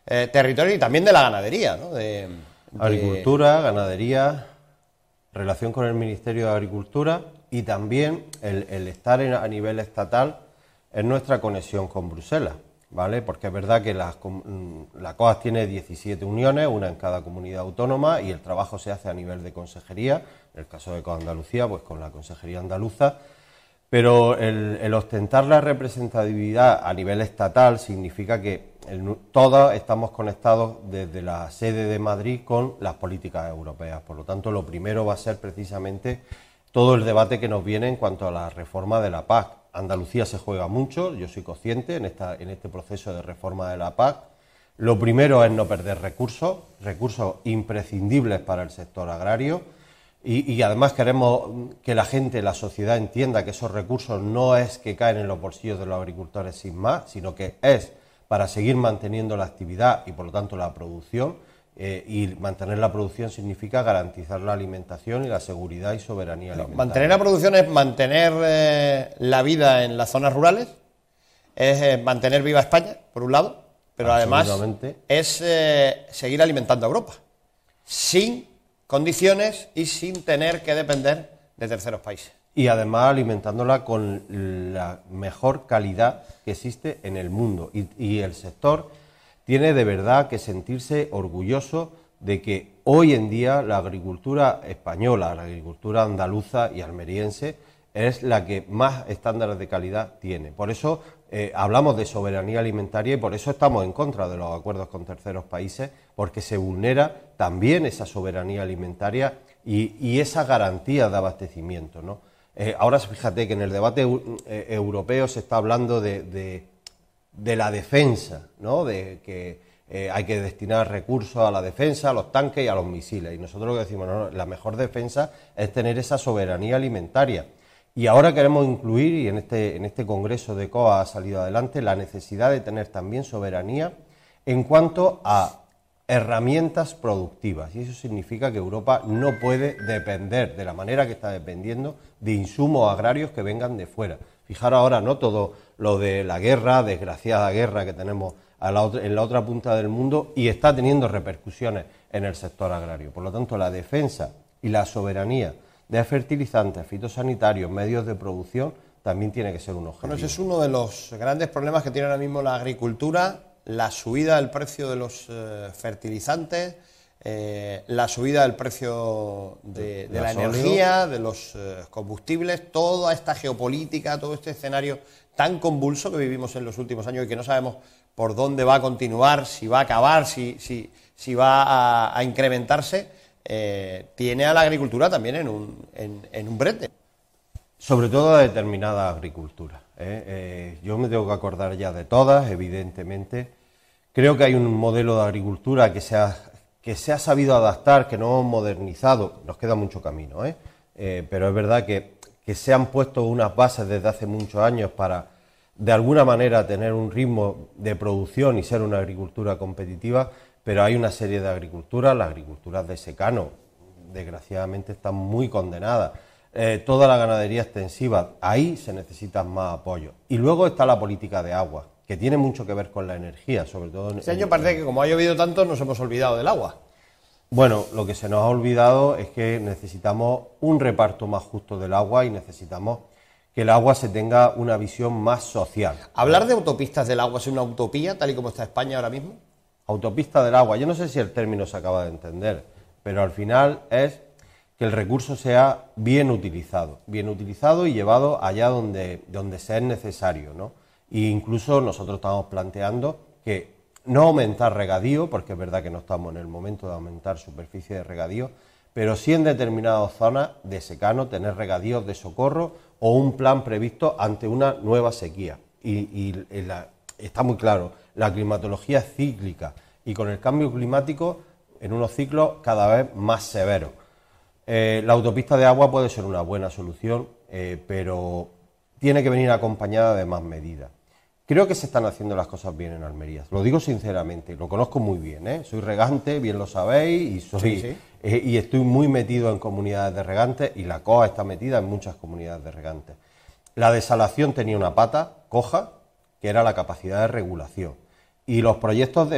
territorios y también de la ganadería, ¿no? Agricultura, ganadería, relación con el Ministerio de Agricultura y también el estar a nivel estatal es nuestra conexión con Bruselas, ¿vale? Porque es verdad que la COAG tiene 17 uniones, una en cada comunidad autónoma, y el trabajo se hace a nivel de consejería, en el caso de Andalucía, pues con la consejería andaluza, pero el ostentar la representatividad a nivel estatal significa que todos estamos conectados desde la sede de Madrid con las políticas europeas. Por lo tanto, lo primero va a ser precisamente todo el debate que nos viene en cuanto a la reforma de la PAC. Andalucía se juega mucho, yo soy consciente en este proceso de reforma de la PAC. Lo primero es no perder recursos imprescindibles para el sector agrario. Y además queremos que la gente, la sociedad entienda que esos recursos no es que caen en los bolsillos de los agricultores sin más, sino que es para seguir manteniendo la actividad y por lo tanto la producción, y mantener la producción significa garantizar la alimentación y la seguridad y soberanía alimentaria. Mantener la producción es mantener la vida en las zonas rurales, es mantener viva España, por un lado, pero además es seguir alimentando a Europa, sin condiciones y sin tener que depender de terceros países. Y además alimentándola con la mejor calidad que existe en el mundo. Y el sector tiene de verdad que sentirse orgulloso de que hoy en día la agricultura española, la agricultura andaluza y almeriense es la que más estándares de calidad tiene. Por eso hablamos de soberanía alimentaria y por eso estamos en contra de los acuerdos con terceros países, porque se vulnera también esa soberanía alimentaria y esa garantía de abastecimiento, ¿no? Ahora fíjate que en el debate europeo se está hablando de la defensa, ¿no? De que hay que destinar recursos a la defensa, a los tanques y a los misiles. Y nosotros lo que decimos, no, la mejor defensa es tener esa soberanía alimentaria. Y ahora queremos incluir, y en este congreso de COA ha salido adelante, la necesidad de tener también soberanía en cuanto a herramientas productivas. Y eso significa que Europa no puede depender, de la manera que está dependiendo, de insumos agrarios que vengan de fuera. Fijaros ahora, ¿no?, todo lo de la guerra, desgraciada guerra que tenemos en la otra punta del mundo, y está teniendo repercusiones en el sector agrario. Por lo tanto, la defensa y la soberanía de fertilizantes, fitosanitarios, medios de producción, también tiene que ser un objetivo. Bueno, ese es uno de los grandes problemas que tiene ahora mismo la agricultura, la subida del precio de los fertilizantes, la subida del precio de la energía, de los combustibles, toda esta geopolítica, todo este escenario tan convulso que vivimos en los últimos años y que no sabemos por dónde va a continuar, si va a acabar, si va a incrementarse. Tiene a la agricultura también en un brete. Sobre todo a determinada agricultura. Yo me tengo que acordar ya de todas, evidentemente. Creo que hay un modelo de agricultura que se ha sabido adaptar, que no hemos modernizado. Nos queda mucho camino, pero es verdad que se han puesto unas bases desde hace muchos años para, de alguna manera, tener un ritmo de producción y ser una agricultura competitiva. Pero hay una serie de agriculturas, las agriculturas de secano, desgraciadamente están muy condenadas. Toda la ganadería extensiva, ahí se necesitan más apoyo. Y luego está la política de agua, que tiene mucho que ver con la energía, sobre todo. Este año parece que como ha llovido tanto nos hemos olvidado del agua. Bueno, lo que se nos ha olvidado es que necesitamos un reparto más justo del agua y necesitamos que el agua se tenga una visión más social. ¿Hablar de autopistas del agua es una utopía, tal y como está España ahora mismo? Autopista del agua, yo no sé si el término se acaba de entender, pero al final es que el recurso sea bien utilizado y llevado allá donde sea necesario, ¿no? E incluso nosotros estamos planteando que no aumentar regadío, porque es verdad que no estamos en el momento de aumentar superficie de regadío, pero sí en determinadas zonas de secano tener regadíos de socorro o un plan previsto ante una nueva sequía. Está muy claro, la climatología es cíclica y con el cambio climático en unos ciclos cada vez más severos. La autopista de agua puede ser una buena solución, pero tiene que venir acompañada de más medidas. Creo que se están haciendo las cosas bien en Almería, lo digo sinceramente, lo conozco muy bien, soy regante, bien lo sabéis, y estoy muy metido en comunidades de regantes y la COA está metida en muchas comunidades de regantes. La desalación tenía una pata coja, que era la capacidad de regulación, y los proyectos de